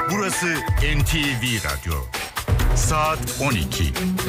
Burası NTV Radyo. Saat 12.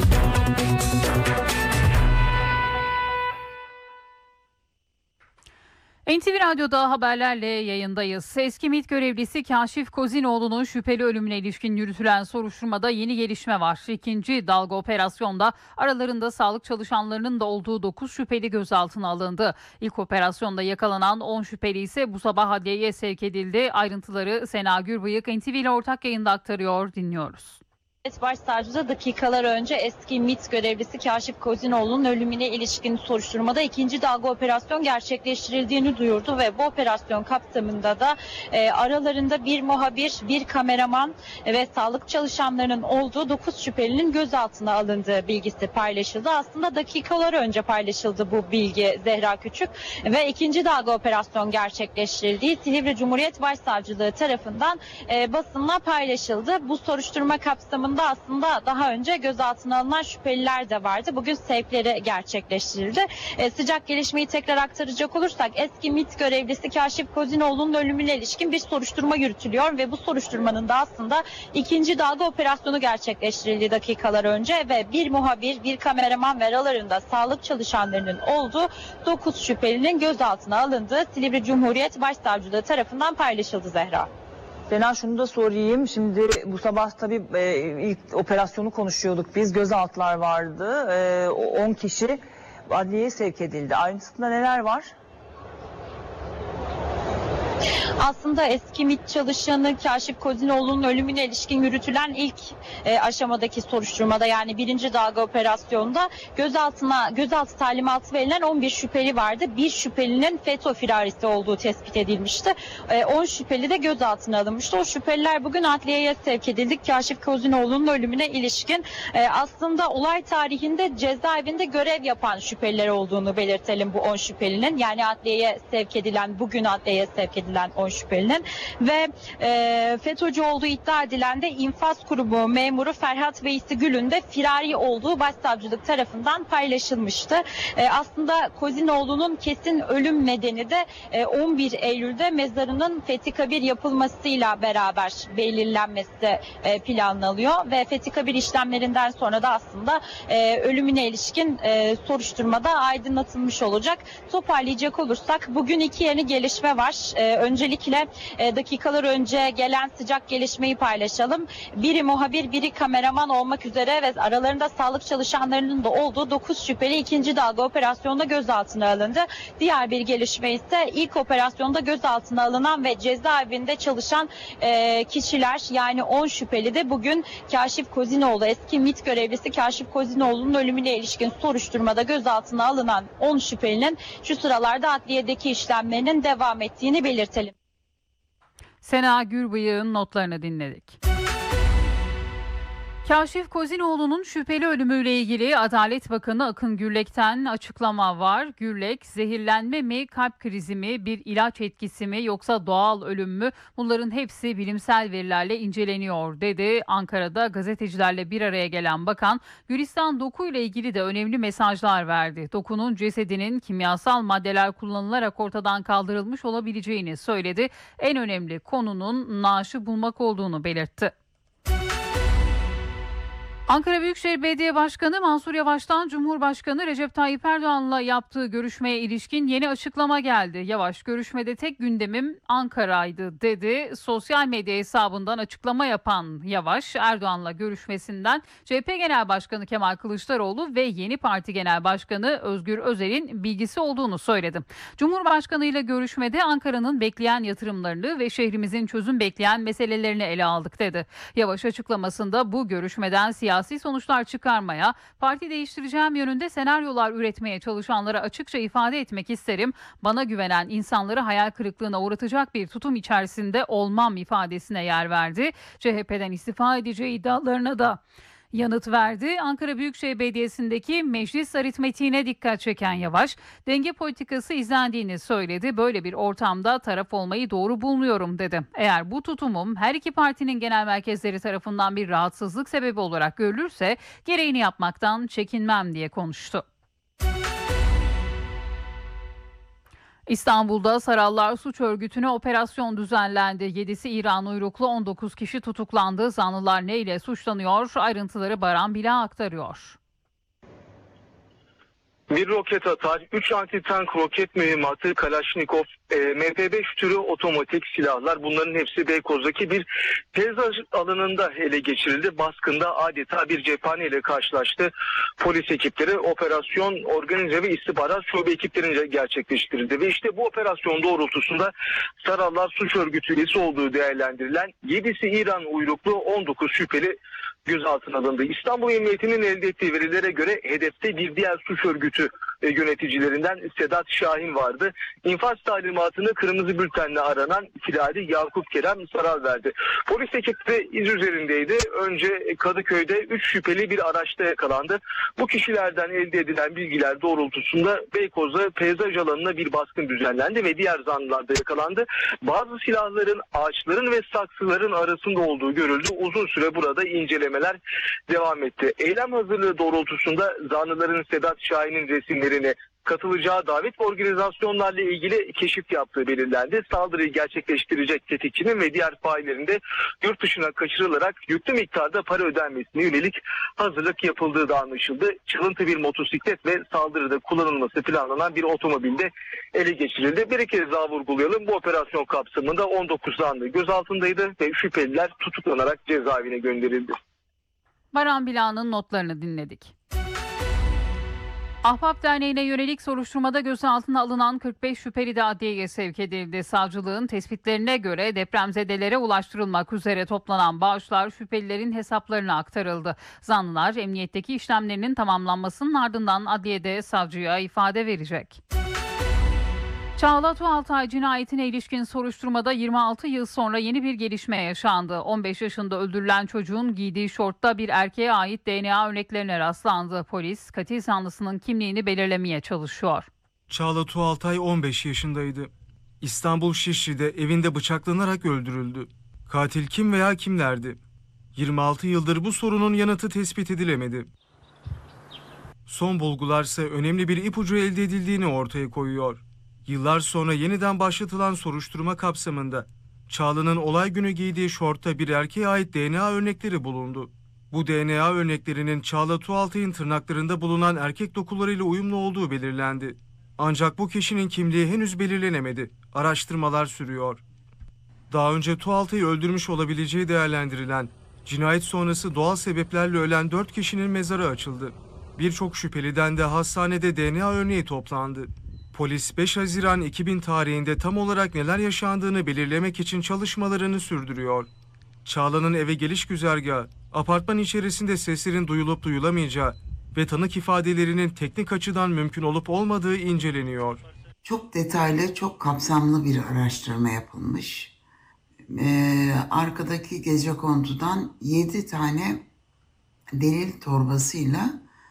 NTV Radyo'da haberlerle yayındayız. Eski MİT görevlisi Kaşif Kozinoğlu'nun şüpheli ölümüne ilişkin yürütülen soruşturmada yeni gelişme var. İkinci dalga operasyonda aralarında sağlık çalışanlarının da olduğu 9 şüpheli gözaltına alındı. İlk operasyonda yakalanan 10 şüpheli ise bu sabah adliyeye sevk edildi. Ayrıntıları Sena Gürbıyık NTV ile ortak yayında aktarıyor, dinliyoruz. Başsavcı dakikalar önce eski MİT görevlisi Kaşif Kozinoğlu'nun ölümüne ilişkin soruşturmada ikinci dalga operasyon gerçekleştirildiğini duyurdu ve bu operasyon kapsamında da aralarında bir muhabir, bir kameraman ve sağlık çalışanlarının olduğu 9 şüphelinin gözaltına alındığı bilgisi paylaşıldı. Aslında dakikalar önce paylaşıldı bu bilgi Zehra Küçük ve ikinci dalga operasyon gerçekleştirildiği Silivri Cumhuriyet Başsavcılığı tarafından basınla paylaşıldı. Bu soruşturma kapsamında aslında daha önce gözaltına alınan şüpheliler de vardı. Bugün sevkleri gerçekleştirildi. Sıcak gelişmeyi tekrar aktaracak olursak eski MİT görevlisi Kaşif Kozinoğlu'nun ölümüne ilişkin bir soruşturma yürütülüyor ve bu soruşturmanın da aslında ikinci dalga operasyonu gerçekleştirildi dakikalar önce ve bir muhabir, bir kameraman ve aralarında sağlık çalışanlarının olduğu 9 şüphelinin gözaltına alındığı Silivri Cumhuriyet Başsavcılığı tarafından paylaşıldı Zehra. Sena, şunu da sorayım. Şimdi bu sabah tabii ilk operasyonu konuşuyorduk biz. Gözaltılar vardı. 10 kişi adliyeye sevk edildi. Ayrıntısında neler var? Aslında eski MİT çalışanı Kaşif Kozinoğlu'nun ölümüne ilişkin yürütülen ilk aşamadaki soruşturmada, yani birinci dalga operasyonda gözaltı talimatı verilen 11 şüpheli vardı. Bir şüphelinin FETÖ firarisi olduğu tespit edilmişti. 10 şüpheli de gözaltına alınmıştı. O şüpheliler bugün adliyeye sevk edildi. Kaşif Kozinoğlu'nun ölümüne ilişkin aslında olay tarihinde cezaevinde görev yapan şüpheliler olduğunu belirtelim bu 10 şüphelinin. Yani adliyeye sevk edilen, bugün adliyeye sevk edilen 10 şüphelinin ve FETÖ'cü olduğu iddia edilen de İnfaz Kurumu memuru Ferhat Veysi Gül'ün de firari olduğu başsavcılık tarafından paylaşılmıştı. Aslında Kozinoğlu'nun kesin ölüm nedeni de 11 Eylül'de mezarının Fethi Kabir yapılmasıyla beraber belirlenmesi planlanıyor ve Fethi Kabir işlemlerinden sonra da aslında ölümüne ilişkin soruşturmada aydınlatılmış olacak. Toparlayacak olursak bugün iki yeni gelişme var. Öncelikle dakikalar önce gelen sıcak gelişmeyi paylaşalım. Biri muhabir, biri kameraman olmak üzere ve aralarında sağlık çalışanlarının da olduğu 9 şüpheli ikinci dalga operasyonda gözaltına alındı. Diğer bir gelişme ise ilk operasyonda gözaltına alınan ve cezaevinde çalışan kişiler, yani 10 şüpheli de bugün Kaşif Kozinoğlu, eski MİT görevlisi Kaşif Kozinoğlu'nun ölümüne ilişkin soruşturmada gözaltına alınan 10 şüphelinin şu sıralarda adliyedeki işlemlerinin devam ettiğini belirtelim. Sena Gürbıyık'ın notlarını dinledik. Kaşif Kozinoğlu'nun şüpheli ölümüyle ilgili Adalet Bakanı Akın Gürlek'ten açıklama var. Gürlek, zehirlenme mi, kalp krizi mi, bir ilaç etkisi mi yoksa doğal ölüm mü? Bunların hepsi bilimsel verilerle inceleniyor dedi. Ankara'da gazetecilerle bir araya gelen bakan, Gülistan Doku ile ilgili de önemli mesajlar verdi. Doku'nun cesedinin kimyasal maddeler kullanılarak ortadan kaldırılmış olabileceğini söyledi. En önemli konunun naaşı bulmak olduğunu belirtti. Ankara Büyükşehir Belediye Başkanı Mansur Yavaş'tan Cumhurbaşkanı Recep Tayyip Erdoğan'la yaptığı görüşmeye ilişkin yeni açıklama geldi. Yavaş, görüşmede tek gündemim Ankara'ydı dedi. Sosyal medya hesabından açıklama yapan Yavaş, Erdoğan'la görüşmesinden CHP Genel Başkanı Kemal Kılıçdaroğlu ve Yeni Parti Genel Başkanı Özgür Özel'in bilgisi olduğunu söyledi. Cumhurbaşkanı ile görüşmede Ankara'nın bekleyen yatırımlarını ve şehrimizin çözüm bekleyen meselelerini ele aldık dedi. Yavaş açıklamasında bu görüşmeden siyasi sonuçlar çıkarmaya, parti değiştireceğim yönünde senaryolar üretmeye çalışanlara açıkça ifade etmek isterim. Bana güvenen insanları hayal kırıklığına uğratacak bir tutum içerisinde olmam ifadesine yer verdi. CHP'den istifa edeceği iddialarına da yanıt verdi. Ankara Büyükşehir Belediyesi'ndeki meclis aritmetiğine dikkat çeken Yavaş, denge politikası izlendiğini söyledi. Böyle bir ortamda taraf olmayı doğru bulmuyorum dedi. Eğer bu tutumum her iki partinin genel merkezleri tarafından bir rahatsızlık sebebi olarak görülürse gereğini yapmaktan çekinmem diye konuştu. İstanbul'da Sarallar Suç Örgütü'ne operasyon düzenlendi. 7'si İran uyruklu, 19 kişi tutuklandı. Zanlılar ne ile suçlanıyor? Ayrıntıları Baran Bila aktarıyor. Bir roket atar, 3 anti-tank roket mühimmatı, Kalaşnikov, MP5 türü otomatik silahlar, bunların hepsi Beykoz'daki bir peyzaj alanında ele geçirildi. Baskında adeta bir cephane ile karşılaştı. Polis ekipleri operasyon organize ve istihbarat şube ekiplerince gerçekleştirildi. Ve işte bu operasyon doğrultusunda Sarallar Suç Örgütü üyesi olduğu değerlendirilen 7'si İran uyruklu 19 şüpheli gözaltına alındı. İstanbul Emniyeti'nin elde ettiği verilere göre hedefte bir diğer suç örgütü yöneticilerinden Sedat Şahin vardı. İnfaz talimatını kırmızı bültenle aranan Firari Yakup Kerem Saral verdi. Polis ekipleri iz üzerindeydi. Önce Kadıköy'de 3 şüpheli bir araçta yakalandı. Bu kişilerden elde edilen bilgiler doğrultusunda Beykoz'da peyzaj alanına bir baskın düzenlendi ve diğer zanlılar da yakalandı. Bazı silahların ağaçların ve saksıların arasında olduğu görüldü. Uzun süre burada incelemeler devam etti. Eylem hazırlığı doğrultusunda zanlıların Sedat Şahin'in resimlerini, katılacağı davet ve organizasyonlarla ilgili keşif yaptığı belirlendi. Saldırıyı gerçekleştirecek tetikçinin ve diğer faillerin de yurt dışına kaçırılarak yüklü miktarda para ödenmesine yönelik hazırlık yapıldığı da anlaşıldı. Çalıntı bir motosiklet ve saldırıda kullanılması planlanan bir otomobilde ele geçirildi. Bir kez daha vurgulayalım. Bu operasyon kapsamında 19 zanlı gözaltındaydı ve şüpheliler tutuklanarak cezaevine gönderildi. Baran Bila'nın notlarını dinledik. Ahbap Derneği'ne yönelik soruşturmada gözaltına alınan 45 şüpheli de adliyeye sevk edildi. Savcılığın tespitlerine göre depremzedelere ulaştırılmak üzere toplanan bağışlar şüphelilerin hesaplarına aktarıldı. Zanlılar emniyetteki işlemlerinin tamamlanmasının ardından adliyede savcıya ifade verecek. Çağla Tuğaltay cinayetine ilişkin soruşturmada 26 yıl sonra yeni bir gelişme yaşandı. 15 yaşında öldürülen çocuğun giydiği şortta bir erkeğe ait DNA örneklerine rastlandı. Polis katil zanlısının kimliğini belirlemeye çalışıyor. Çağla Tuğaltay 15 yaşındaydı. İstanbul Şişli'de evinde bıçaklanarak öldürüldü. Katil kim veya kimlerdi? 26 yıldır bu sorunun yanıtı tespit edilemedi. Son bulgularsa önemli bir ipucu elde edildiğini ortaya koyuyor. Yıllar sonra yeniden başlatılan soruşturma kapsamında Çağla'nın olay günü giydiği şortta bir erkeğe ait DNA örnekleri bulundu. Bu DNA örneklerinin Çağla Tuğaltay'ın tırnaklarında bulunan erkek dokularıyla uyumlu olduğu belirlendi. Ancak bu kişinin kimliği henüz belirlenemedi. Araştırmalar sürüyor. Daha önce Tuğaltay'ı öldürmüş olabileceği değerlendirilen, cinayet sonrası doğal sebeplerle ölen 4 kişinin mezarı açıldı. Birçok şüpheliden de hastanede DNA örneği toplandı. Polis 5 Haziran 2000 tarihinde tam olarak neler yaşandığını belirlemek için çalışmalarını sürdürüyor. Çağla'nın eve geliş güzergahı, apartman içerisinde seslerin duyulup duyulamayacağı ve tanık ifadelerinin teknik açıdan mümkün olup olmadığı inceleniyor. Çok detaylı, çok kapsamlı bir araştırma yapılmış. Arkadaki gecekondudan 7 tane delil torbasıyla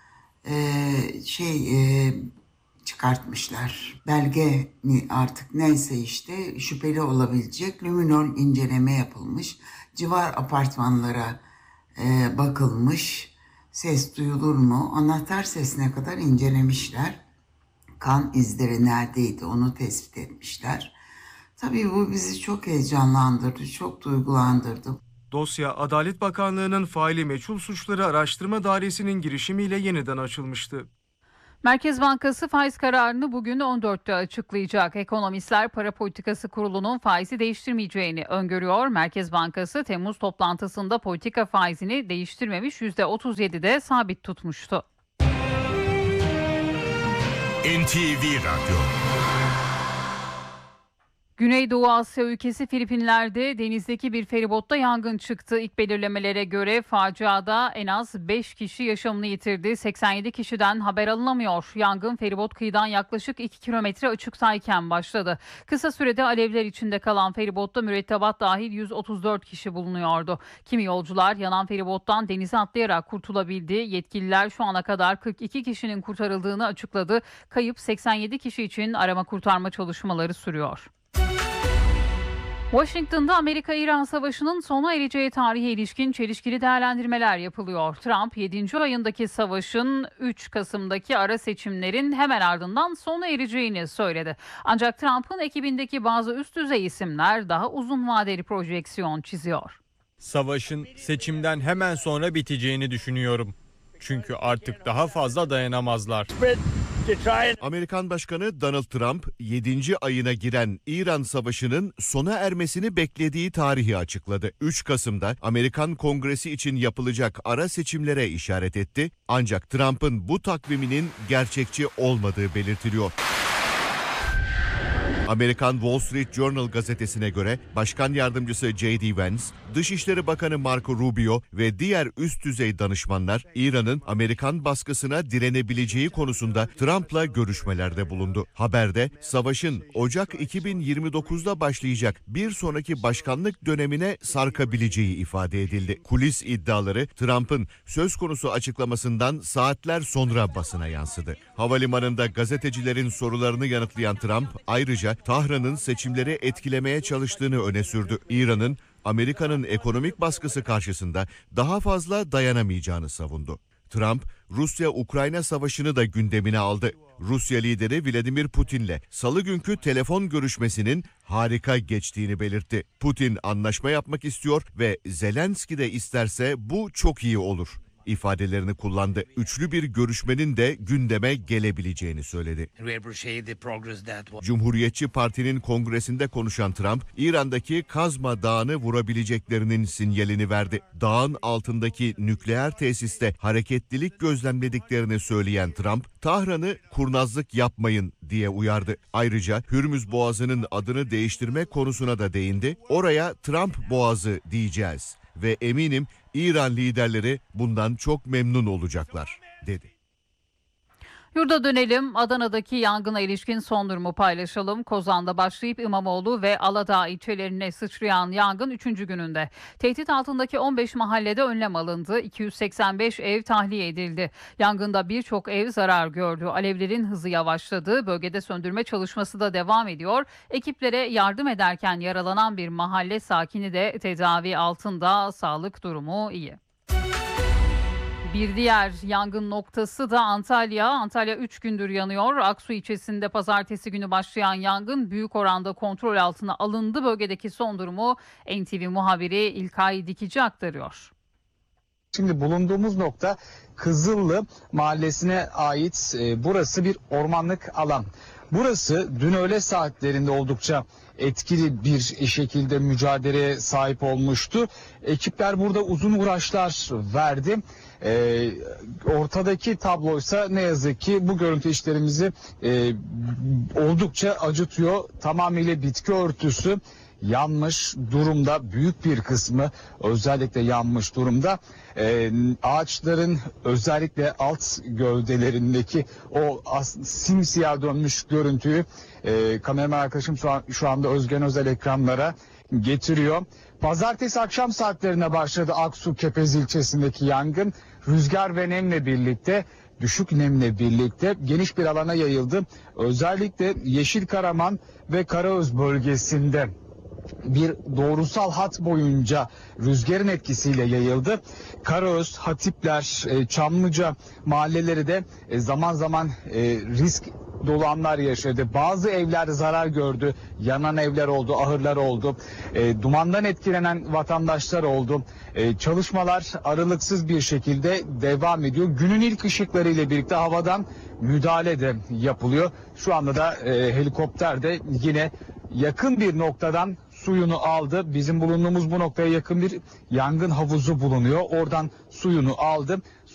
çıkartmışlar. Belge mi artık neyse işte şüpheli olabilecek luminol inceleme yapılmış. Civar apartmanlara bakılmış. Ses duyulur mu? Anahtar sesine kadar incelemişler. Kan izleri neredeydi onu tespit etmişler. Tabii bu bizi çok heyecanlandırdı, çok duygulandırdı. Dosya Adalet Bakanlığı'nın faili meçhul suçları araştırma dairesinin girişimiyle yeniden açılmıştı. Merkez Bankası faiz kararını bugün 14'te açıklayacak. Ekonomistler Para Politikası Kurulu'nun faizi değiştirmeyeceğini öngörüyor. Merkez Bankası Temmuz toplantısında politika faizini değiştirmemiş, %37'de sabit tutmuştu. NTV Radyo. Güneydoğu Asya ülkesi Filipinler'de denizdeki bir feribotta yangın çıktı. İlk belirlemelere göre faciada en az 5 kişi yaşamını yitirdi. 87 kişiden haber alınamıyor. Yangın feribot kıyıdan yaklaşık 2 kilometre açıktayken başladı. Kısa sürede alevler içinde kalan feribotta mürettebat dahil 134 kişi bulunuyordu. Kimi yolcular yanan feribottan denize atlayarak kurtulabildi. Yetkililer şu ana kadar 42 kişinin kurtarıldığını açıkladı. Kayıp 87 kişi için arama kurtarma çalışmaları sürüyor. Washington'da Amerika-İran Savaşı'nın sona ereceği tarihe ilişkin çelişkili değerlendirmeler yapılıyor. Trump 7. ayındaki savaşın 3 Kasım'daki ara seçimlerin hemen ardından sona ereceğini söyledi. Ancak Trump'ın ekibindeki bazı üst düzey isimler daha uzun vadeli projeksiyon çiziyor. Savaşın seçimden hemen sonra biteceğini düşünüyorum. Çünkü artık daha fazla dayanamazlar. Amerikan Başkanı Donald Trump 7. ayına giren İran Savaşı'nın sona ermesini beklediği tarihi açıkladı. 3 Kasım'da Amerikan Kongresi için yapılacak ara seçimlere işaret etti. Ancak Trump'ın bu takviminin gerçekçi olmadığı belirtiliyor. Amerikan Wall Street Journal gazetesine göre Başkan Yardımcısı J.D. Vance, Dışişleri Bakanı Marco Rubio ve diğer üst düzey danışmanlar İran'ın Amerikan baskısına direnebileceği konusunda Trump'la görüşmelerde bulundu. Haberde savaşın Ocak 2029'da başlayacak bir sonraki başkanlık dönemine sarkabileceği ifade edildi. Kulis iddiaları Trump'ın söz konusu açıklamasından saatler sonra basına yansıdı. Havalimanında gazetecilerin sorularını yanıtlayan Trump ayrıca Tahran'ın seçimleri etkilemeye çalıştığını öne sürdü. İran'ın Amerika'nın ekonomik baskısı karşısında daha fazla dayanamayacağını savundu. Trump, Rusya-Ukrayna savaşını da gündemine aldı. Rusya lideri Vladimir Putin'le salı günkü telefon görüşmesinin harika geçtiğini belirtti. Putin anlaşma yapmak istiyor ve Zelenski de isterse bu çok iyi olur ifadelerini kullandı. Üçlü bir görüşmenin de gündeme gelebileceğini söyledi. Cumhuriyetçi Parti'nin kongresinde konuşan Trump, İran'daki Kazma Dağı'nı vurabileceklerinin sinyalini verdi. Dağın altındaki nükleer tesiste hareketlilik gözlemlediklerini söyleyen Trump, Tahran'ı kurnazlık yapmayın diye uyardı. Ayrıca Hürmüz Boğazı'nın adını değiştirme konusuna da değindi. Oraya Trump Boğazı diyeceğiz ve eminim İran liderleri bundan çok memnun olacaklar, dedi. Yurda dönelim. Adana'daki yangına ilişkin son durumu paylaşalım. Kozan'da başlayıp İmamoğlu ve Aladağ ilçelerine sıçrayan yangın 3. gününde. Tehdit altındaki 15 mahallede önlem alındı. 285 ev tahliye edildi. Yangında birçok ev zarar gördü. Alevlerin hızı yavaşladı. Bölgede söndürme çalışması da devam ediyor. Ekiplere yardım ederken yaralanan bir mahalle sakini de tedavi altında. Sağlık durumu iyi. Bir diğer yangın noktası da Antalya. Antalya 3 gündür yanıyor. Aksu ilçesinde pazartesi günü başlayan yangın büyük oranda kontrol altına alındı. Bölgedeki son durumu NTV muhabiri İlkay Dikici aktarıyor. Şimdi bulunduğumuz nokta Kızıllı mahallesine ait burası bir ormanlık alan. Burası dün öğle saatlerinde oldukça etkili bir şekilde mücadeleye sahip olmuştu. Ekipler burada uzun uğraşlar verdi. Ortadaki tabloysa ne yazık ki bu görüntü işlerimizi oldukça acıtıyor. Tamamıyla bitki örtüsü yanmış durumda, büyük bir kısmı özellikle yanmış durumda. Ağaçların özellikle alt gövdelerindeki o simsiyah dönmüş görüntüyü kameraman arkadaşım şu anda Özgen Özel ekranlara getiriyor. Pazartesi akşam saatlerine başladı Aksu Kepez ilçesindeki yangın. Rüzgar ve nemle birlikte, düşük nemle birlikte geniş bir alana yayıldı. Özellikle Yeşilkaraman ve Karaöz bölgesinde bir doğrusal hat boyunca rüzgarın etkisiyle yayıldı. Karaöz, Hatipler, Çamlıca mahalleleri de zaman zaman risk dolu anlar yaşadı. Bazı evler zarar gördü. Yanan evler oldu, ahırlar oldu. Dumandan etkilenen vatandaşlar oldu. Çalışmalar aralıksız bir şekilde devam ediyor. Günün ilk ışıkları ile birlikte havadan müdahale de yapılıyor. Şu anda da helikopter de yine yakın bir noktadan suyunu aldı. Bizim bulunduğumuz bu noktaya yakın bir yangın havuzu bulunuyor. Oradan suyunu aldı.